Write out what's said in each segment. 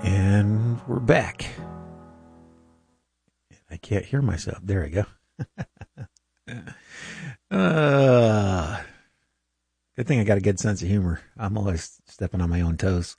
And we're back. I can't hear myself. There we go. Good thing I got a good sense of humor. I'm always stepping on my own toes.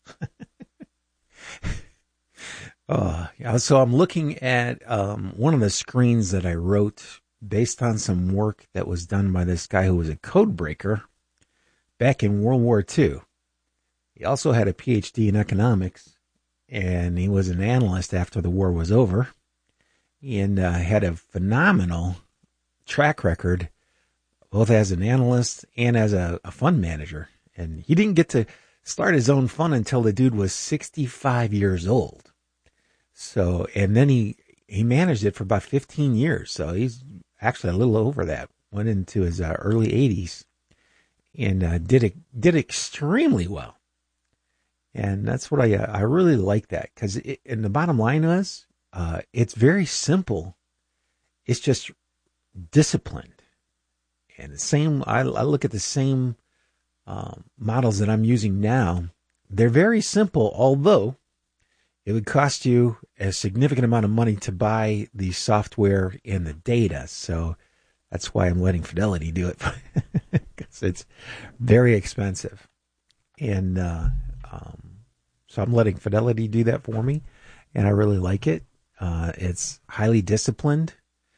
So I'm looking at one of the screens that I wrote based on some work that was done by this guy who was a code breaker back in World War II. He also had a PhD in economics, and he was an analyst after the war was over, and had a phenomenal track record, both as an analyst and as a fund manager. And he didn't get to start his own fund until the dude was 65 years old. So, and then he managed it for about 15 years. So he's actually a little over that. Went into his early 80s and did extremely well. And that's what I really like that, because and the bottom line is, it's very simple. It's just disciplined. And the same, I look at the same models that I'm using now. They're very simple, although it would cost you a significant amount of money to buy the software and the data. So that's why I'm letting Fidelity do it, because it's very expensive. And so I'm letting Fidelity do that for me, and I really like it. It's highly disciplined.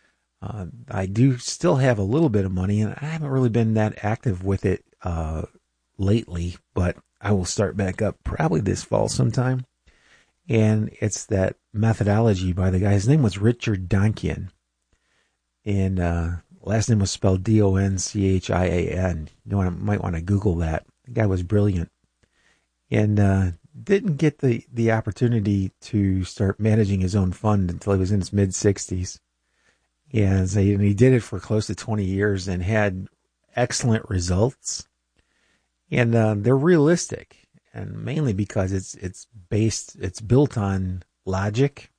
I do still have a little bit of money, and I haven't really been that active with it lately, but I will start back up probably this fall sometime. And it's that methodology by the guy. His name was Richard Donchian, and last name was spelled Donchian. You might want to Google that. The guy was brilliant, and didn't get the opportunity to start managing his own fund until he was in his mid-60s. And he did it for close to 20 years and had excellent results. And they're realistic, and mainly because it's built on logic,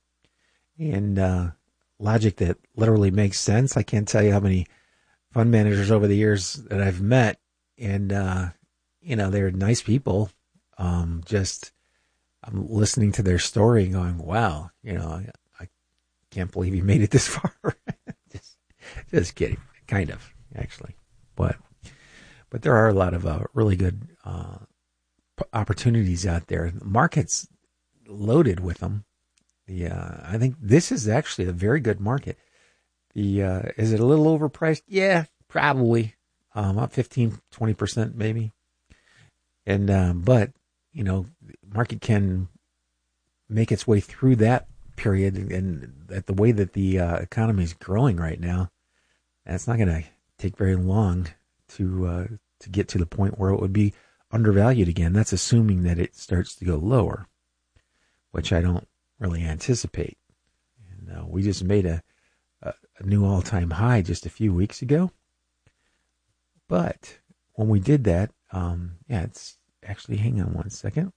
and logic that literally makes sense. I can't tell you how many fund managers over the years that I've met, and they're nice people. I'm listening to their story and going, wow, I can't believe you made it this far. just kidding, kind of, actually. But there are a lot of really good opportunities out there. The market's loaded with them. I think this is actually a very good market. Is it a little overpriced? Yeah, probably. Up 15-20% maybe. And but the market can make its way through that period, and at the way that the economy is growing right now, that's not going to take very long to get to the point where it would be undervalued again. That's assuming that it starts to go lower, which I don't really anticipate. And we just made a new all-time high just a few weeks ago. But when we did that, it's actually, hang on one second.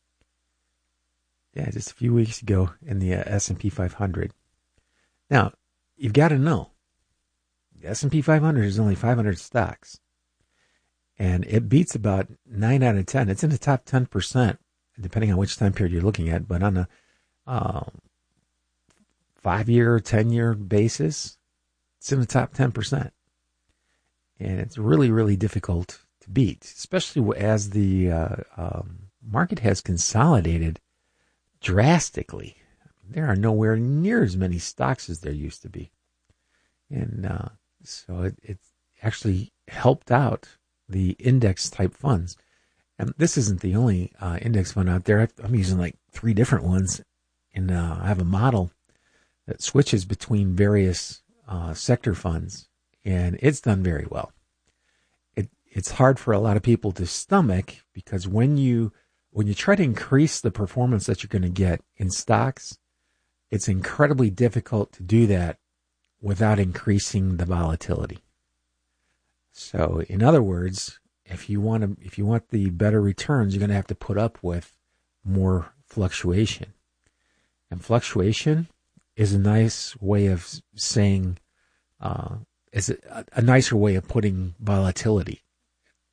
Yeah, just a few weeks ago in the S&P 500. Now, you've got to know, the S&P 500 is only 500 stocks. And it beats about 9 out of 10. It's in the top 10%, depending on which time period you're looking at. But on a 5-year, 10-year basis, it's in the top 10%. And it's really, really difficult to beat, especially as the market has consolidated drastically. There are nowhere near as many stocks as there used to be. And so it actually helped out the index type funds. And this isn't the only index fund out there. I'm using like 3 different ones. And I have a model that switches between various sector funds. And it's done very well. It's hard for a lot of people to stomach, because when you try to increase the performance that you're going to get in stocks, it's incredibly difficult to do that without increasing the volatility. So, in other words, if you want the better returns, you're going to have to put up with more fluctuation. And fluctuation is a nice way of saying, is a nicer way of putting volatility.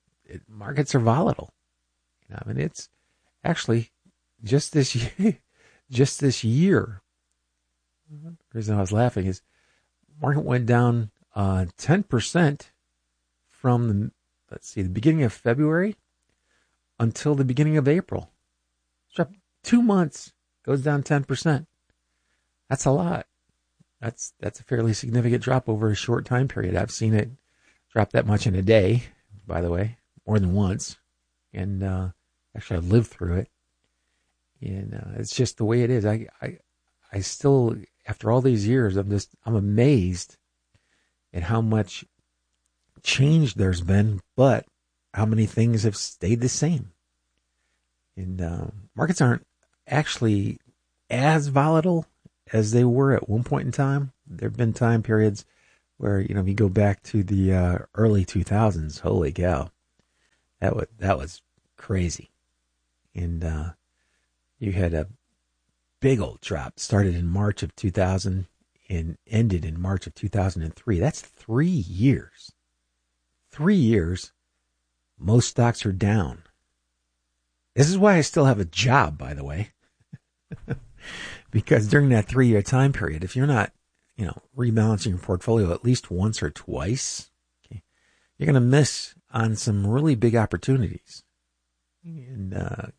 Markets are volatile. It's actually just this year. just this year, the reason I was laughing is market went down 10% from the beginning of February until the beginning of April. It's dropped 2 months, goes down 10%. That's a lot. That's a fairly significant drop over a short time period. I've seen it drop that much in a day, by the way, more than once. And actually, I've lived through it. And it's just the way it is. I still, after all these years, I'm amazed at how much change there's been, but how many things have stayed the same. And markets aren't actually as volatile as they were at one point in time. There have been time periods where, if you go back to the early 2000s, holy cow, that was crazy. And you had a big old drop, started in March of 2000 and ended in March of 2003. That's 3 years. 3 years, most stocks are down. This is why I still have a job, by the way. Because during that 3-year time period, if you're not, rebalancing your portfolio at least once or twice, okay, you're going to miss on some really big opportunities. And,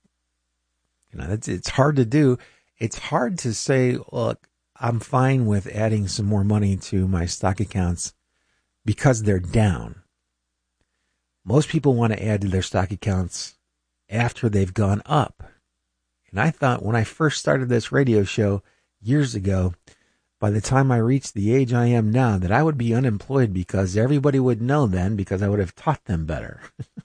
it's hard to do. It's hard to say, look, I'm fine with adding some more money to my stock accounts because they're down. Most people want to add to their stock accounts after they've gone up. And I thought when I first started this radio show years ago, by the time I reached the age I am now, that I would be unemployed because everybody would know then because I would have taught them better.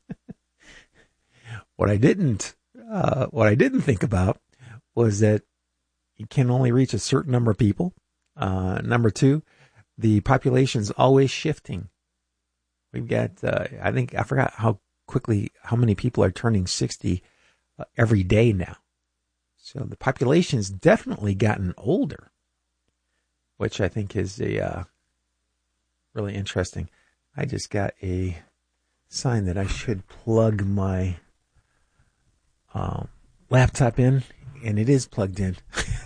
What I didn't think about was that you can only reach a certain number of people. Number two, the population's always shifting. We've got, I forgot how many people are turning 60 every day now. So the population's definitely gotten older, which I think is really interesting. I just got a sign that I should plug my laptop in, and it is plugged in.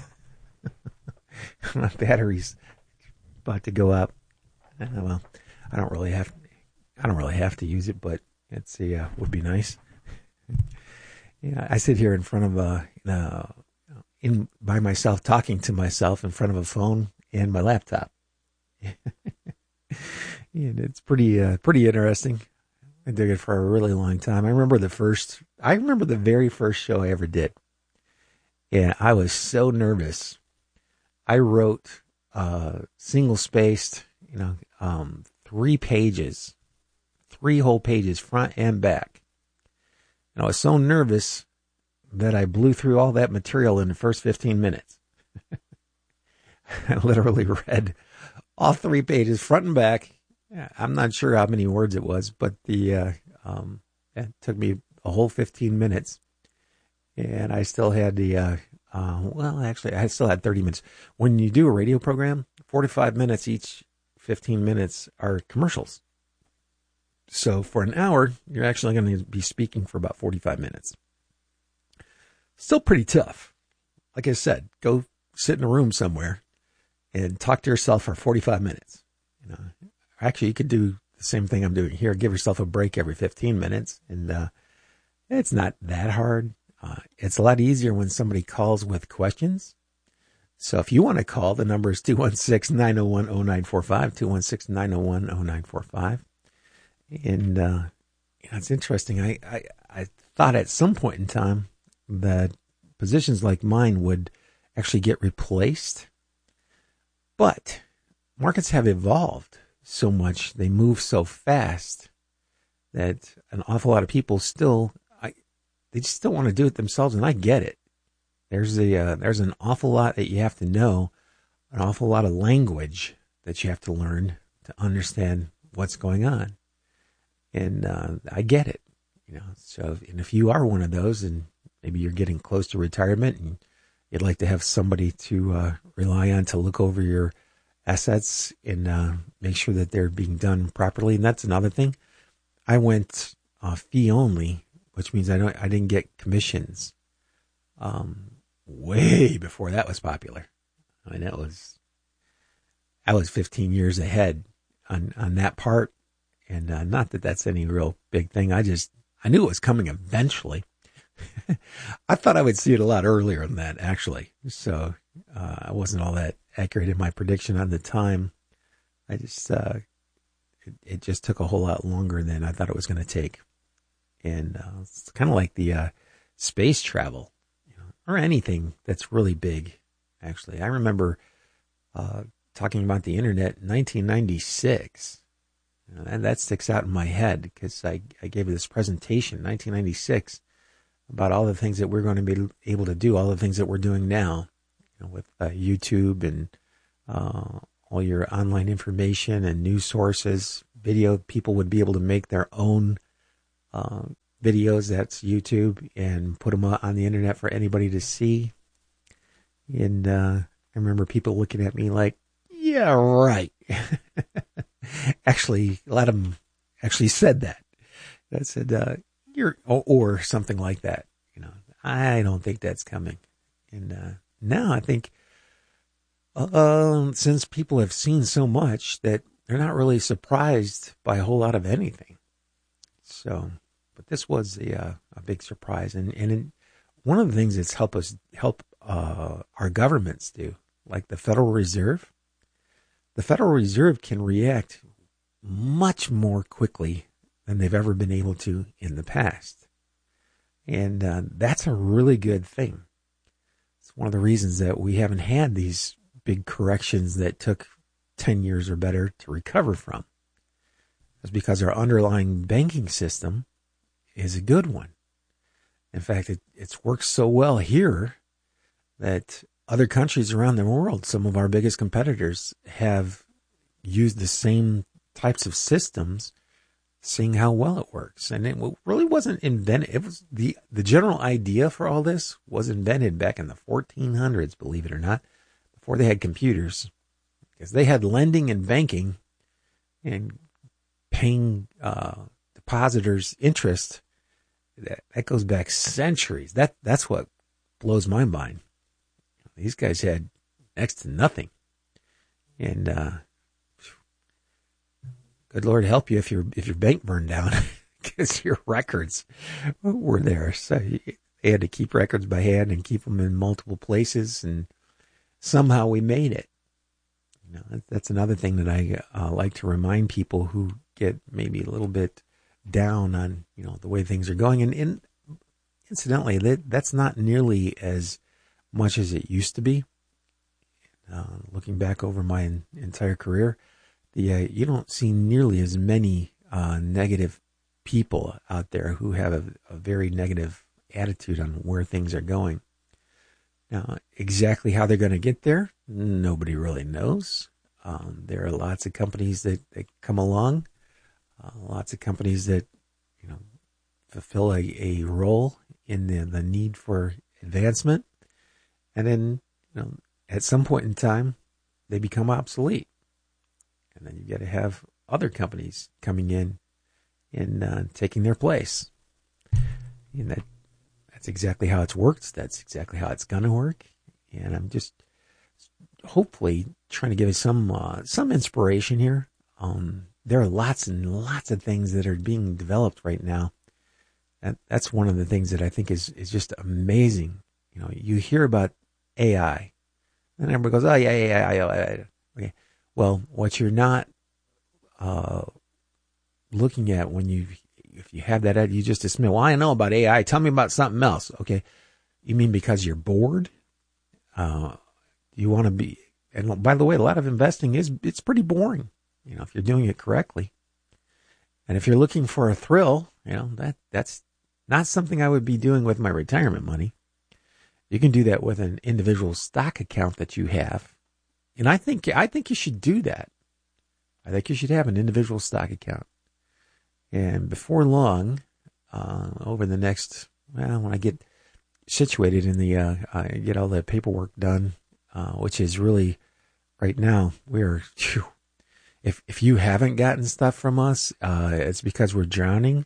My battery's about to go up. Well, I don't really have to use it, but it's would be nice. Yeah, I sit here in front of by myself, talking to myself in front of a phone and my laptop. And it's pretty interesting. I did it for a really long time. I remember the very first show I ever did. And I was so nervous. I wrote single spaced, 3 pages, 3 whole pages, front and back. And I was so nervous that I blew through all that material in the first 15 minutes. I literally read all 3 pages, front and back. I'm not sure how many words it was, but it took me a whole 15 minutes. And I still had I still had 30 minutes. When you do a radio program, 45 minutes each, 15 minutes are commercials. So for an hour, you're actually going to be speaking for about 45 minutes. Still pretty tough. Like I said, go sit in a room somewhere and talk to yourself for 45 minutes. Actually, you could do the same thing I'm doing here. Give yourself a break every 15 minutes. And it's not that hard. It's a lot easier when somebody calls with questions. So if you want to call, the number is 216-901-0945, 216-901-0945. And it's interesting. I thought at some point in time that positions like mine would actually get replaced. But markets have evolved so much. They move so fast that an awful lot of people they just still want to do it themselves, and I get it. There's an awful lot that you have to know, an awful lot of language that you have to learn to understand what's going on, and I get it. So if you are one of those, and maybe you're getting close to retirement, and you'd like to have somebody to rely on to look over your assets and make sure that they're being done properly, and that's another thing. I went fee only, which means I didn't get commissions. Way way before that was popular. I mean, I was 15 years ahead on that part. And not that that's any real big thing. I knew it was coming eventually. I thought I would see it a lot earlier than that, actually. So I wasn't all that accurate in my prediction on the time. I just, it just took a whole lot longer than I thought it was going to take. And it's kind of like the space travel, or anything that's really big, actually. I remember talking about the internet in 1996. And that sticks out in my head because I gave this presentation in 1996 about all the things that we're going to be able to do, all the things that we're doing now, with YouTube and all your online information and news sources, video. People would be able to make their own videos, that's YouTube, and put them on the internet for anybody to see. And I remember people looking at me like, yeah, right. Actually, a lot of them actually said that. That said, or something like that. I don't think that's coming. And now I think, since people have seen so much that they're not really surprised by a whole lot of anything. So, but this was a big surprise. And one of the things that's help our governments do, like the Federal Reserve. The Federal Reserve can react much more quickly than they've ever been able to in the past. And that's a really good thing. It's one of the reasons that we haven't had these big corrections that took 10 years or better to recover from. It's because our underlying banking system is a good one. In fact, it's worked so well here that other countries around the world, some of our biggest competitors, have used the same types of systems, seeing how well it works. And it really wasn't invented. It was the general idea for all this was invented back in the 1400s, believe it or not, before they had computers, because they had lending and banking and paying depositors interest. That goes back centuries. That's what blows my mind. These guys had next to nothing. And good Lord help you if your bank burned down, because your records were there. So they had to keep records by hand and keep them in multiple places, and somehow we made it. That's another thing that I like to remind people who get maybe a little bit down on the way things are going. And incidentally, that's not nearly as much as it used to be. Looking back over my entire career, you don't see nearly as many negative people out there who have a very negative attitude on where things are going. Now, exactly how they're going to get there, nobody really knows. There are lots of companies that come along, lots of companies that fulfill a role in the need for advancement. And then, at some point in time, they become obsolete. And then you got to have other companies coming in and taking their place. And that's exactly how it's worked. That's exactly how it's going to work. And I'm just hopefully trying to give you some inspiration here. There are lots and lots of things that are being developed right now. That's one of the things that I think is just amazing. You hear about AI, and everybody goes, "Oh yeah, AI." Okay. Well, what you're not looking at if you have that, you just dismiss. Well, I know about AI. Tell me about something else. Okay, you mean because you're bored? You want to be? And by the way, a lot of investing it's pretty boring. If you're doing it correctly, and if you're looking for a thrill, that's not something I would be doing with my retirement money. You can do that with an individual stock account that you have. And I think you should do that. I think you should have an individual stock account. And before long, over the next, when I get situated in I get all the paperwork done, which is really, right now, if you haven't gotten stuff from us, it's because we're drowning.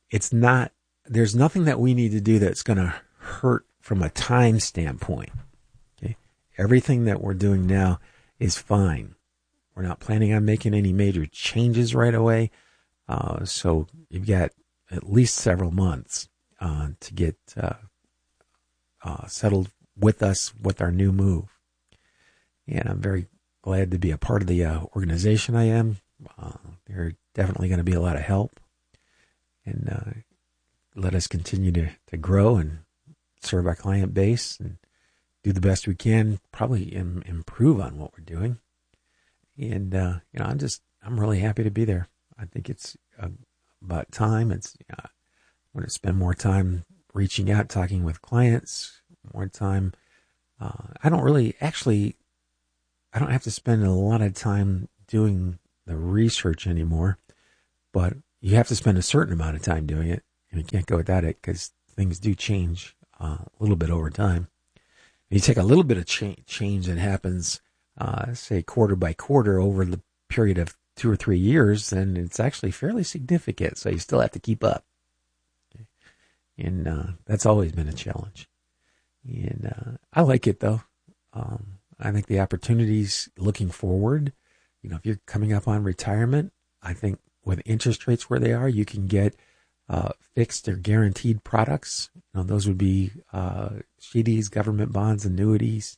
There's nothing that we need to do that's going to hurt from a time standpoint. everything that we're doing now is fine. We're not planning on making any major changes right away. So you've got at least several months to get settled with us with our new move. And I'm very glad to be a part of the organization I am. They're definitely going to be a lot of help. And let us continue to grow and serve our client base and do the best we can, probably improve on what we're doing. And, I'm really happy to be there. I think it's about time. I want to spend more time reaching out, talking with clients, more time. I don't have to spend a lot of time doing the research anymore, but you have to spend a certain amount of time doing it, and you can't go without it because things do change a little bit over time. And you take a little bit of change that happens, say quarter by quarter over the period of 2 or 3 years, then it's actually fairly significant. So you still have to keep up. Okay. And that's always been a challenge. And I like it, though. I think the opportunities looking forward, if you're coming up on retirement, I think with interest rates where they are, you can get fixed or guaranteed products. Those would be CDs, government bonds, annuities,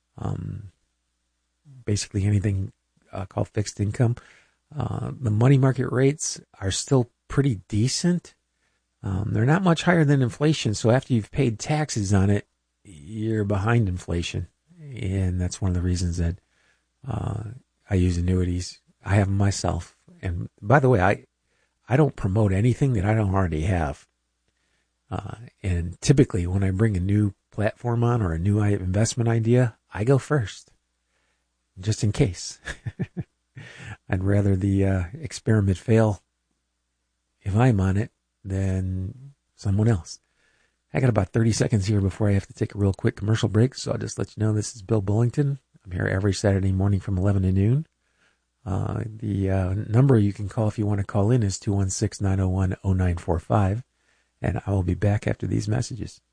basically anything called fixed income. The money market rates are still pretty decent. They're not much higher than inflation. So after you've paid taxes on it, you're behind inflation. And that's one of the reasons that I use annuities. I have them myself. And by the way, I don't promote anything that I don't already have. And typically when I bring a new platform on or a new investment idea, I go first, just in case. I'd rather the experiment fail if I'm on it than someone else. I got about 30 seconds here before I have to take a real quick commercial break, so I'll just let you know this is Bill Bullington. I'm here every Saturday morning from 11 to noon. The number you can call if you want to call in is 216-901-0945, and I will be back after these messages.